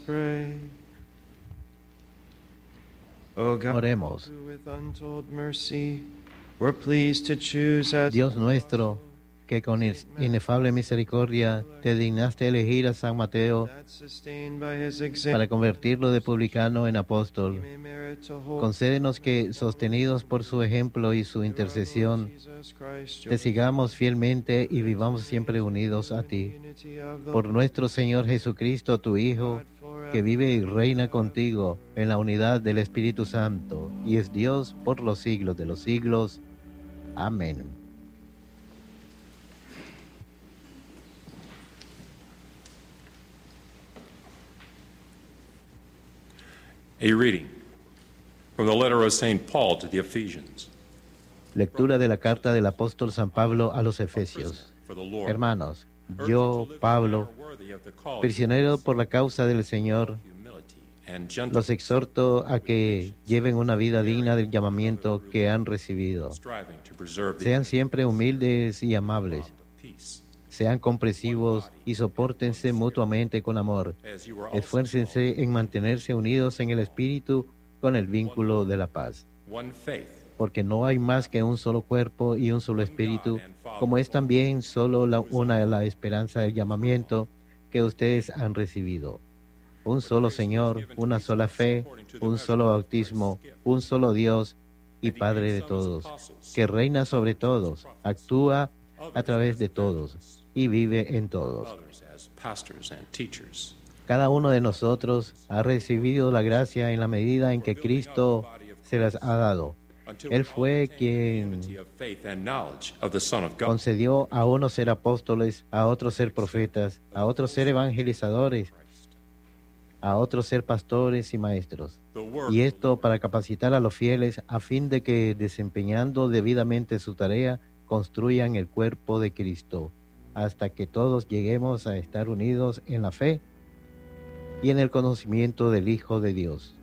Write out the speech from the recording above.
pray. O God, Oremos. who with untold mercy were pleased to choose as Dios nuestro, que con inefable misericordia te dignaste elegir a San Mateo that sustained by his para example convertirlo de publicano en he apóstol. may merit to hold Concédenos que, sostenidos por su ejemplo y su through our Lord intercesión, Jesus Christ, te your sigamos fielmente y vivamos siempre unidos a ti. unity of the Por nuestro Señor Jesucristo, tu Hijo, que vive y reina contigo en la unidad del Espíritu Santo, y es Dios por los siglos de los siglos. Amén. A reading from the letter of St. Paul to the Ephesians. Lectura de la carta del apóstol San Pablo a los Efesios. For the Lord, Hermanos, urge you to yo, live in a Pablo, manner worthy of the calling, prisionero por la causa del Señor, humility, and gentleness, los exhorto a que lleven una vida digna del llamamiento que han recibido. striving to preserve the Sean siempre humildes y amables. bond of peace. Sean comprensivos y sopórtense mutuamente con amor. As you are also Esfuércense en mantenerse unidos en el Espíritu con el vínculo de la paz. called, one faith, Porque no hay más que un solo cuerpo y un solo Espíritu, como es también solo la esperanza del llamamiento que ustedes han recibido. Un solo Señor, una sola fe, un solo bautismo, un solo Dios y Padre de todos, que reina sobre todos, actúa a través de todos y vive en todos. others as pastors and teachers. Cada uno de nosotros ha recibido la gracia en la medida en que Cristo se las ha dado. Until Él we all fue attain the quien unity of faith and knowledge of the Son of God. concedió a unos ser apóstoles, a otros ser profetas, a otros ser evangelizadores, a otros ser pastores y maestros. The work Y esto para capacitar a los fieles a fin de que, desempeñando debidamente su tarea, construyan el cuerpo de Cristo, hasta que todos lleguemos a estar unidos en la fe y en el conocimiento del Hijo de Dios,